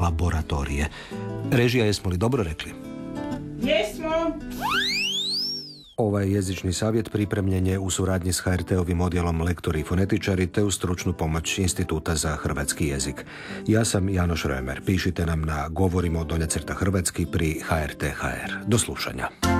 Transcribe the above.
laboratorije. Režija, jesmo li dobro rekli? Jesmo. Ovaj jezični savjet pripremljen je u suradnji s HRT-ovim odjelom Lektori i fonetičari te uz stručnu pomoć Instituta za hrvatski jezik. Ja sam Janoš Römer. Pišite nam na govorimo _hrvatski pri HRT.hr. Do slušanja.